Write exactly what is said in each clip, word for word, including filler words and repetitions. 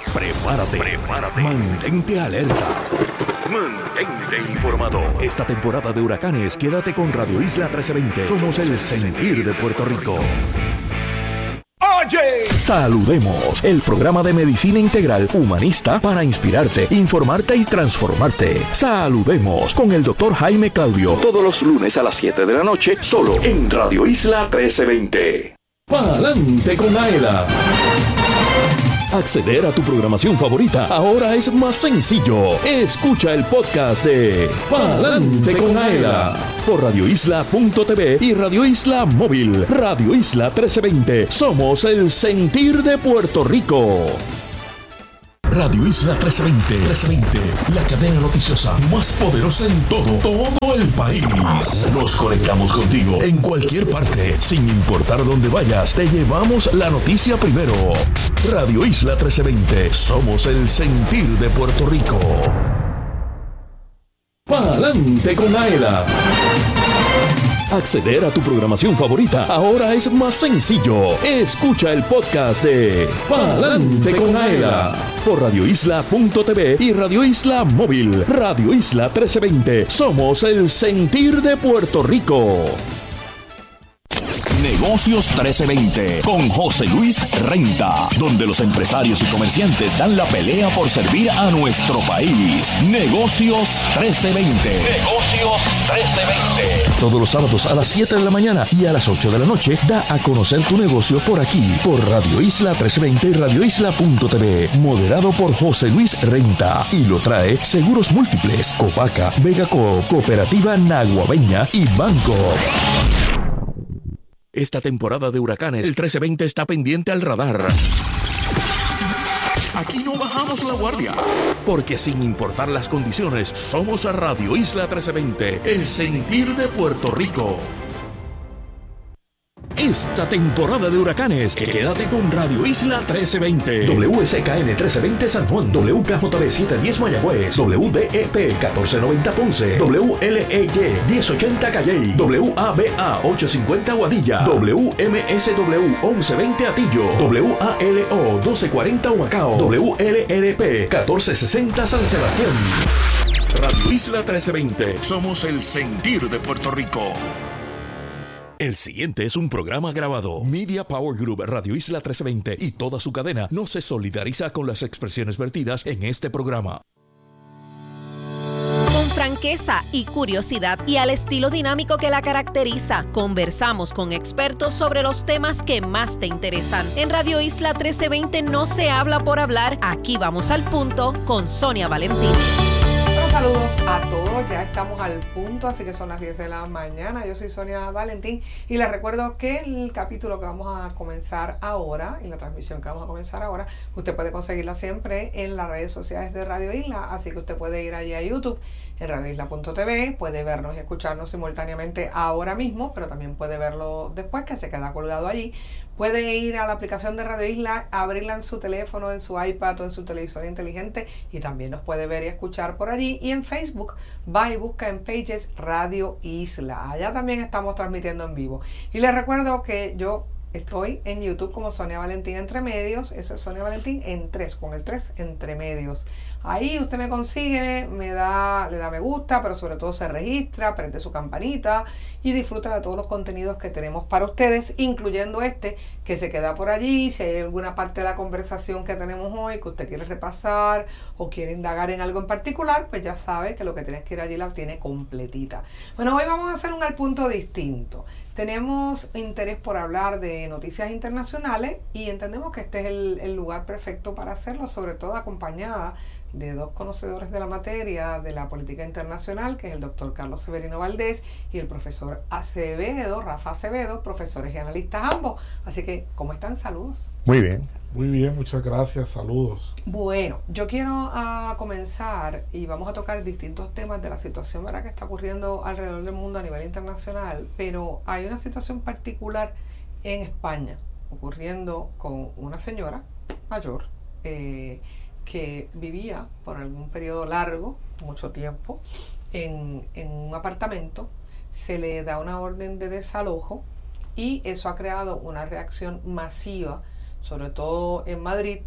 Prepárate, prepárate. Mantente alerta. Mantente informado. Esta temporada de huracanes, quédate con Radio Isla trece veinte. Somos el sentir de Puerto Rico. Oye, saludemos, el programa de medicina integral humanista para inspirarte, informarte y transformarte. Saludemos con el doctor Jaime Claudio, todos los lunes a las siete de la noche, solo en Radio Isla trece veinte. Pa'lante con Aela. Acceder a tu programación favorita ahora es más sencillo. Escucha el podcast de Pa'lante con Aela por radio isla punto t v y Radio Isla Móvil. Radio Isla trece veinte. Somos el sentir de Puerto Rico. Radio Isla trece veinte, trece veinte, la cadena noticiosa más poderosa en todo, todo el país. Nos conectamos contigo en cualquier parte, sin importar dónde vayas. Te llevamos la noticia primero. Radio Isla trece veinte, somos el sentir de Puerto Rico. Pa'lante con Aela. Acceder a tu programación favorita ahora es más sencillo. Escucha el podcast de Pa'lante con Aela por radio isla punto t v y Radio Isla Móvil. Radio Isla trece veinte. Somos el sentir de Puerto Rico. Negocios trece veinte con José Luis Renta, donde los empresarios y comerciantes dan la pelea por servir a nuestro país. Negocios trece veinte. Negocios trece veinte. Todos los sábados a las siete de la mañana y a las ocho de la noche, da a conocer tu negocio por aquí, por Radio Isla trece veinte y radio isla punto t v. Moderado por José Luis Renta. Y lo trae Seguros Múltiples, Copaca, Vegaco, Cooperativa Naguabeña y Banco. Esta temporada de huracanes, el trece veinte está pendiente al radar. Aquí no bajamos la guardia. Porque sin importar las condiciones, somos a Radio Isla trece veinte, el sentir de Puerto Rico. Esta temporada de huracanes, quédate con Radio Isla trece veinte. W S K N trece veinte San Juan, W K J B setecientos diez Mayagüez, W D E P catorce noventa Ponce, W L E Y diez ochenta Calley, W A B A ochocientos cincuenta Guadilla, W M S W once veinte Atillo, W A L O doce cuarenta Humacao, W L R P catorce sesenta San Sebastián. Radio Isla trece veinte. Somos el sentir de Puerto Rico. El siguiente es un programa grabado. Media Power Group, Radio Isla trece veinte y toda su cadena no se solidariza con las expresiones vertidas en este programa. Con franqueza y curiosidad y al estilo dinámico que la caracteriza, conversamos con expertos sobre los temas que más te interesan. En Radio Isla trece veinte no se habla por hablar, aquí vamos al punto con Sonia Valentín. Saludos a todos, ya estamos al punto, así que son las diez de la mañana. Yo soy Sonia Valentín y les recuerdo que el capítulo que vamos a comenzar ahora y la transmisión que vamos a comenzar ahora, usted puede conseguirla siempre en las redes sociales de Radio Isla, así que usted puede ir allí a YouTube en radio isla punto t v, puede vernos y escucharnos simultáneamente ahora mismo, pero también puede verlo después, que se queda colgado allí. Puede ir a la aplicación de Radio Isla, abrirla en su teléfono, en su iPad o en su televisor inteligente y también nos puede ver y escuchar por allí. Y en Facebook, va y busca en Pages Radio Isla. Allá también estamos transmitiendo en vivo. Y les recuerdo que yo estoy en YouTube como Sonia Valentín Entre Medios. Eso es Sonia Valentín en tres, con el tres Entre Medios. Ahí usted me consigue, me da, le da me gusta, pero sobre todo se registra, prende su campanita y disfruta de todos los contenidos que tenemos para ustedes, incluyendo este que se queda por allí. Si hay alguna parte de la conversación que tenemos hoy que usted quiere repasar o quiere indagar en algo en particular, pues ya sabe que lo que tienes que ir allí la tiene completita. Bueno, hoy vamos a hacer un al punto distinto. Tenemos interés por hablar de noticias internacionales y entendemos que este es el, el lugar perfecto para hacerlo, sobre todo acompañada de dos conocedores de la materia de la política internacional, que es el doctor Carlos Severino Valdés y el profesor Acevedo, Rafa Acevedo, profesores y analistas ambos. Así que, ¿cómo están? Saludos. Muy bien. Muy bien, muchas gracias, saludos. Bueno, yo quiero uh, comenzar y vamos a tocar distintos temas de la situación, ¿verdad?, que está ocurriendo alrededor del mundo a nivel internacional, pero hay una situación particular en España ocurriendo con una señora mayor eh, que vivía por algún periodo largo, mucho tiempo, en, en un apartamento. Se le da una orden de desalojo y eso ha creado una reacción masiva, sobre todo en Madrid,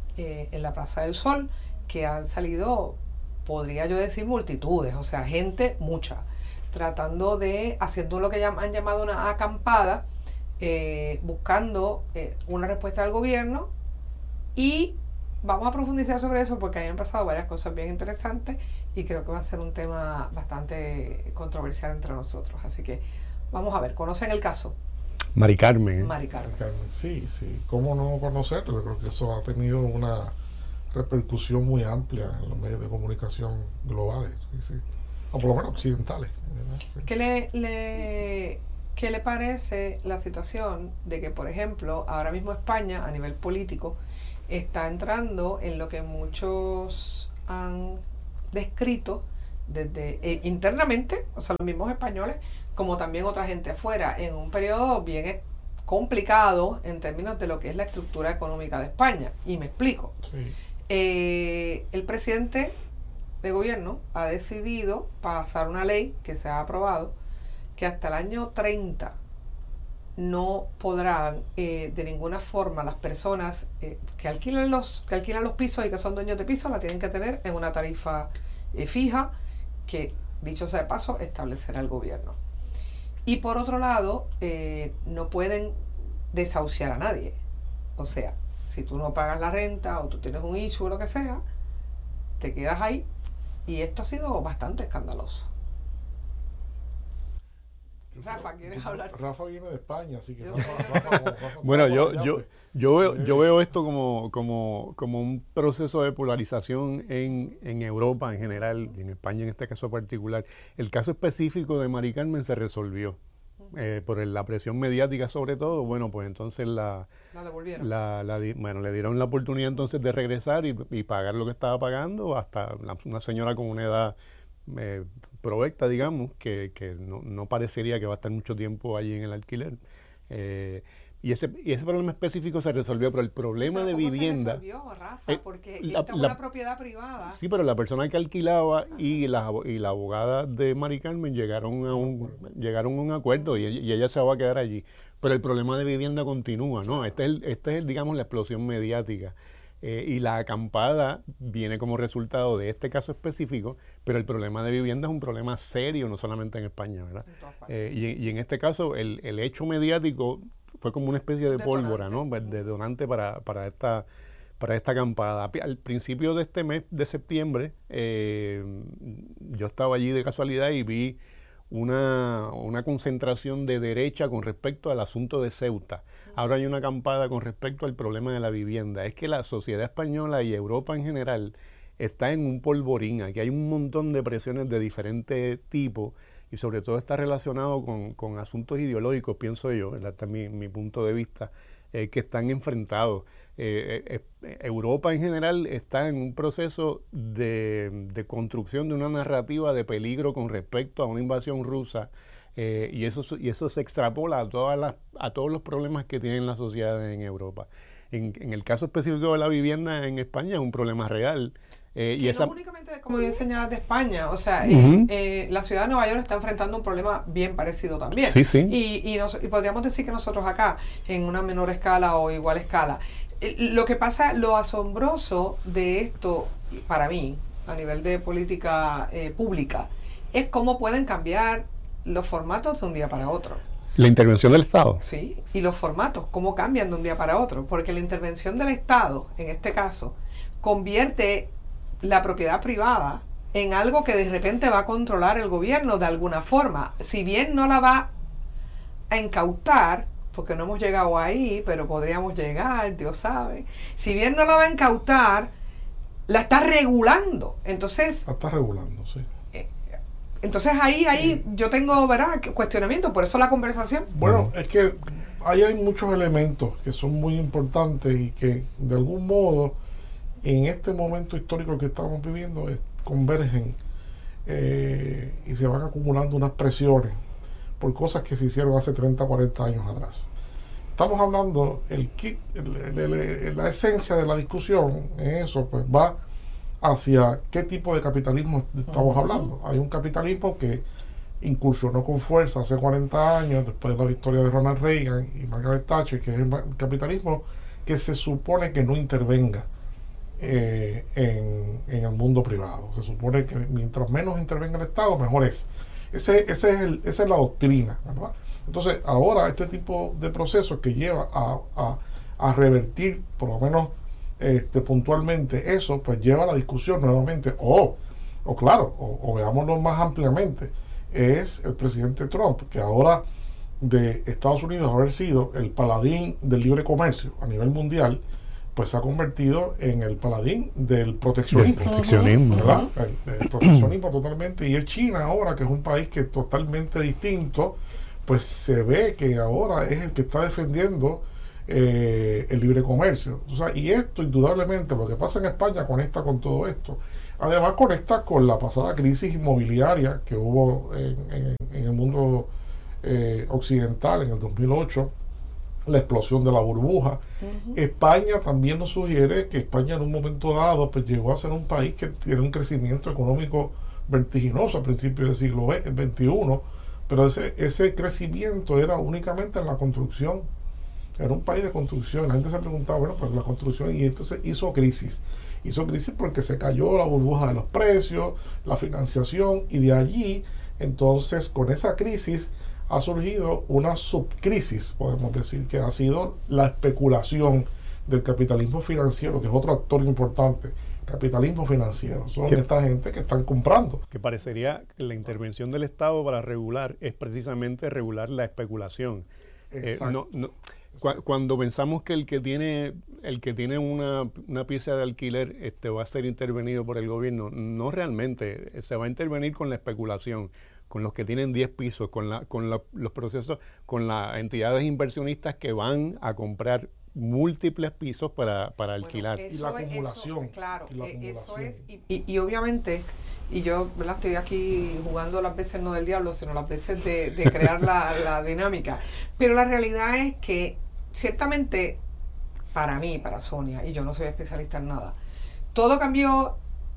eh, en la Plaza del Sol, que han salido, podría yo decir, multitudes, o sea, gente mucha, tratando de, haciendo lo que llaman, han llamado una acampada, eh, buscando eh, una respuesta del gobierno, y vamos a profundizar sobre eso porque ahí han pasado varias cosas bien interesantes y creo que va a ser un tema bastante controversial entre nosotros. Así que vamos a ver, ¿conocen el caso? Mari Carmen. ¿eh? Mari Carmen. Sí, sí. ¿Cómo no conocerlo? Yo creo que eso ha tenido una repercusión muy amplia en los medios de comunicación globales, sí, sí. O por lo menos occidentales. Sí. ¿Qué le, le, ¿Qué le parece la situación de que, por ejemplo, ahora mismo España, a nivel político, está entrando en lo que muchos han descrito desde eh, internamente, o sea, los mismos españoles, como también otra gente afuera, en un periodo bien complicado en términos de lo que es la estructura económica de España? Y me explico. Sí. Eh, el presidente de gobierno ha decidido pasar una ley que se ha aprobado que hasta el año treinta no podrán eh, de ninguna forma las personas eh, que alquilan los que alquilan los pisos y que son dueños de pisos la tienen que tener en una tarifa eh, fija que, dicho sea de paso, establecerá el gobierno. Y por otro lado, eh, no pueden desahuciar a nadie. O sea, si tú no pagas la renta o tú tienes un issue o lo que sea, te quedas ahí. Y esto ha sido bastante escandaloso. Rafa, ¿quieres hablar? Rafa viene de España, así que Yo Rafa, sé. Rafa, Rafa, Rafa, Bueno, Rafa, yo, allá, yo, pues. yo, veo, yo veo esto como, como, como un proceso de polarización en, en Europa en general, y en España en este caso particular. El caso específico de Mari Carmen se resolvió. Eh, por la presión mediática sobre todo, bueno, pues entonces la, La devolvieron. la, la bueno, le dieron la oportunidad entonces de regresar y, y pagar lo que estaba pagando hasta la, una señora con una edad eh, provecta, digamos, que, que no, no parecería que va a estar mucho tiempo allí en el alquiler. Eh, y, ese, y ese problema específico se resolvió, pero el problema Sí, pero de ¿cómo vivienda... se resolvió, Rafa? eh, Porque la- esta es la- una propiedad privada. Sí, pero la persona que alquilaba y la, y la abogada de Mari Carmen llegaron a un, llegaron a un acuerdo y, ella- y ella se va a quedar allí. Pero el problema de vivienda continúa, ¿no? Este es, el, este es el, digamos, la explosión mediática. Eh, y la acampada viene como resultado de este caso específico, pero el problema de vivienda es un problema serio, no solamente en España, ¿verdad? En todas partes. Eh, y, y en este caso, el, el hecho mediático fue como una especie de pólvora, ¿no? Detonante. De detonante para, para esta para esta acampada. Al principio de este mes de septiembre, eh, yo estaba allí de casualidad y vi una, una concentración de derecha con respecto al asunto de Ceuta. Ahora hay una acampada con respecto al problema de la vivienda. Es que la sociedad española y Europa en general está en un polvorín. Aquí hay un montón de presiones de diferentes tipos y sobre todo está relacionado con, con asuntos ideológicos, pienso yo, ¿verdad? Este es mi, mi punto de vista, eh, que están enfrentados. Eh, eh, eh, Europa en general está en un proceso de, de construcción de una narrativa de peligro con respecto a una invasión rusa, eh, y, eso, y eso se extrapola a, todas las, a todos los problemas que tienen las sociedades en Europa. En, en el caso específico de la vivienda en España es un problema real. Eh, y Que esa, no únicamente, como bien señalas, de España, o sea, Ujú. eh, eh, la ciudad de Nueva York está enfrentando un problema bien parecido también. Sí, sí. Y, y, nos- y podríamos decir que nosotros acá, en una menor escala o igual escala. Eh, Lo que pasa, lo asombroso de esto, para mí, a nivel de política eh, pública, es cómo pueden cambiar los formatos de un día para otro. la intervención del Estado. Sí, y los formatos, cómo cambian de un día para otro, porque la intervención del Estado, en este caso, convierte la propiedad privada en algo que de repente va a controlar el gobierno de alguna forma. Si bien no la va a incautar, porque no hemos llegado ahí, pero podríamos llegar, Dios sabe. Si bien no la va a incautar, la está regulando. Entonces, La está regulando, sí. entonces ahí, ahí yo tengo, ¿verdad?, cuestionamiento, por eso la conversación. Bueno, es que ahí hay muchos elementos que son muy importantes y que de algún modo en este momento histórico que estamos viviendo eh, convergen eh, y se van acumulando unas presiones por cosas que se hicieron hace treinta, cuarenta años atrás. Estamos hablando, el kit, el- el- el- la esencia de la discusión en eso pues va hacia qué tipo de capitalismo estamos Ujú. hablando. Hay un capitalismo que incursionó con fuerza hace cuarenta años, después de la victoria de Ronald Reagan y Margaret Thatcher, que es el ma- capitalismo que se supone que no intervenga eh, en, en el mundo privado. Se supone que mientras menos intervenga el Estado, mejor es. Ese, ese es el, esa es la doctrina, ¿verdad? Entonces, ahora este tipo de procesos que lleva a, a, a revertir, por lo menos este, puntualmente eso, pues lleva a la discusión nuevamente, o, o claro, o, o veámoslo más ampliamente, es el presidente Trump, que ahora de Estados Unidos haber sido el paladín del libre comercio a nivel mundial, pues se ha convertido en el paladín del proteccionismo. Del proteccionismo, ¿verdad? El, el proteccionismo totalmente. Y es China ahora, que es un país que es totalmente distinto, pues se ve que ahora es el que está defendiendo eh, el libre comercio. O sea, y esto, indudablemente, lo que pasa en España conecta con todo esto. Además, conecta con la pasada crisis inmobiliaria que hubo en, en, en el mundo eh, occidental en el dos mil ocho, la explosión de la burbuja. Uh-huh. España también nos sugiere que España en un momento dado pues llegó a ser un país que tiene un crecimiento económico vertiginoso a principios del siglo veintiuno, pero ese, ese crecimiento era únicamente en la construcción. Era un país de construcción. La gente se preguntaba, bueno, pues la construcción, y entonces hizo crisis. Hizo crisis porque se cayó la burbuja de los precios, la financiación, y de allí, entonces, con esa crisis ha surgido una subcrisis, podemos decir, que ha sido la especulación del capitalismo financiero, que es otro actor importante. Capitalismo financiero, son ¿Qué? esta gente que están comprando. Que parecería que la intervención del Estado para regular es precisamente regular la especulación. Eh, no, no, cu cuando pensamos que el que tiene el que tiene una, una pieza de alquiler este, va a ser intervenido por el gobierno, no realmente, se va a intervenir con la especulación, con los que tienen diez pisos, con, la, con la, los procesos, con las entidades inversionistas que van a comprar múltiples pisos para, para alquilar. Bueno, y la acumulación. Eso, claro, y la eh, acumulación. eso es, y, y, y obviamente, y yo ¿verdad? estoy aquí jugando las veces no del diablo, sino las veces de, de crear la, la dinámica, pero la realidad es que ciertamente para mí, para Sonia, y yo no soy especialista en nada, todo cambió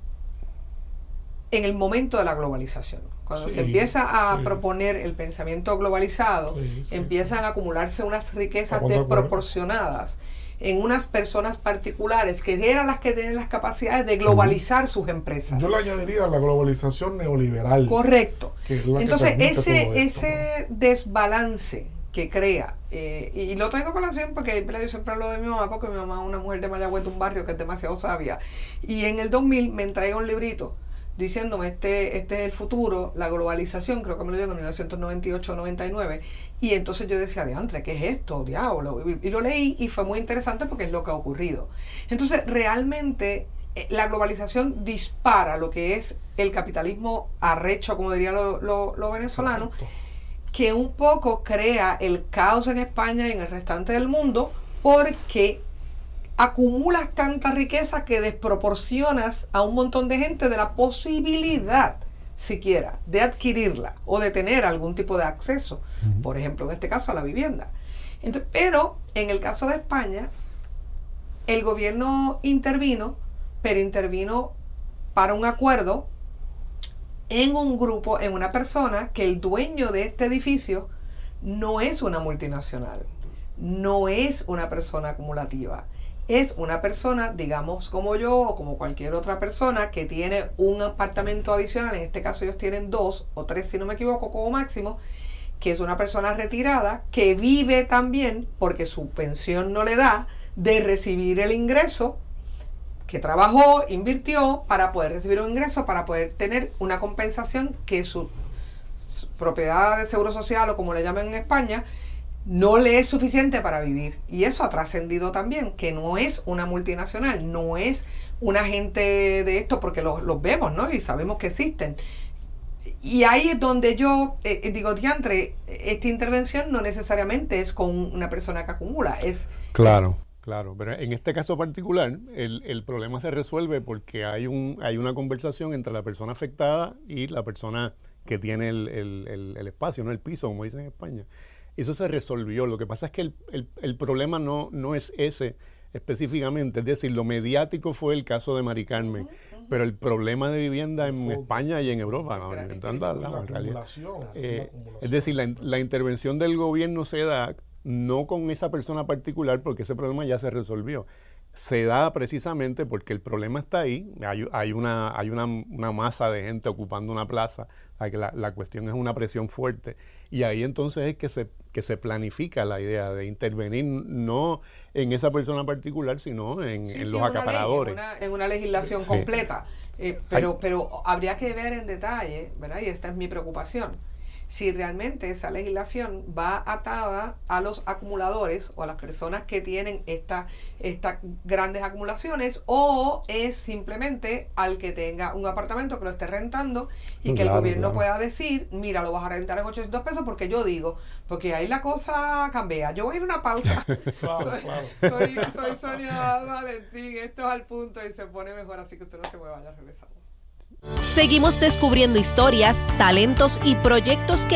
en el momento de la globalización. Cuando sí, se empieza a sí. proponer el pensamiento globalizado, sí, sí. empiezan a acumularse unas riquezas desproporcionadas en unas personas particulares que eran las que tienen las capacidades de globalizar uh-huh. sus empresas. Yo le añadiría la globalización neoliberal. Correcto. Que es la Entonces, que ese, todo esto, ese ¿no? desbalance que crea, eh, y lo traigo a colación porque yo siempre hablo de mi mamá, porque mi mamá es una mujer de Mayagüez, un barrio que es demasiado sabia, y en el dos mil me entrega un librito diciéndome este, este es el futuro, la globalización, creo que me lo dio en mil novecientos noventa y ocho noventa y nueve, y entonces yo decía, diantre, ¿qué es esto? Diablo, y, y lo leí y fue muy interesante porque es lo que ha ocurrido. Entonces, realmente, eh, la globalización dispara lo que es el capitalismo arrecho, como diría lo, lo, lo venezolano, que un poco crea el caos en España y en el restante del mundo, porque acumulas tanta riqueza que desproporcionas a un montón de gente de la posibilidad siquiera de adquirirla o de tener algún tipo de acceso, uh-huh. por ejemplo, en este caso a la vivienda. Entonces, pero en el caso de España, el gobierno intervino, pero intervino para un acuerdo en un grupo, en una persona que el dueño de este edificio no es una multinacional, no es una persona acumulativa. Es una persona, digamos, como yo o como cualquier otra persona que tiene un apartamento adicional, en este caso ellos tienen dos o tres, si no me equivoco, como máximo, que es una persona retirada que vive también, porque su pensión no le da, de recibir el ingreso que trabajó, invirtió para poder recibir un ingreso, para poder tener una compensación que su, su propiedad de seguro social, o como le llaman en España, no le es suficiente para vivir. Y eso ha trascendido también, que no es una multinacional, no es una gente de esto, porque los, los vemos, ¿no? Y sabemos que existen. Y ahí es donde yo eh, digo, diantre, esta intervención no necesariamente es con una persona que acumula, es... Claro, es, claro, pero en este caso particular, el, el problema se resuelve porque hay, un, hay una conversación entre la persona afectada y la persona que tiene el, el, el, el espacio, no el piso, como dicen en España. Eso se resolvió. Lo que pasa es que el, el, el problema no, no es ese específicamente. Es decir, lo mediático fue el caso de Mari Carmen, uh-huh, uh-huh. pero el problema de vivienda en fue, España y en Europa, ¿no? en, en, en, la, la, en realidad. Eh, es decir, la, la intervención del gobierno se da no con esa persona particular, porque ese problema ya se resolvió. se da precisamente porque el problema está ahí, hay, hay, una, hay una, una masa de gente ocupando una plaza, la, la cuestión es una presión fuerte, y ahí entonces es que se, que se planifica la idea de intervenir no en esa persona particular, sino en, sí, en sí, los en acaparadores. Una ley, en, una, en una legislación sí. completa, eh, pero, pero habría que ver en detalle, ¿verdad? Y esta es mi preocupación, si realmente esa legislación va atada a los acumuladores o a las personas que tienen esta, estas grandes acumulaciones, o es simplemente al que tenga un apartamento que lo esté rentando y que claro, el gobierno claro. pueda decir, mira, lo vas a rentar en ochocientos pesos porque yo digo, porque ahí la cosa cambia. Yo voy a ir a una pausa. Claro, soy, claro. soy, soy Sonia Valentín, esto es Al Punto y se pone mejor, así que usted no se mueva, ya regresamos. Seguimos descubriendo historias, talentos y proyectos que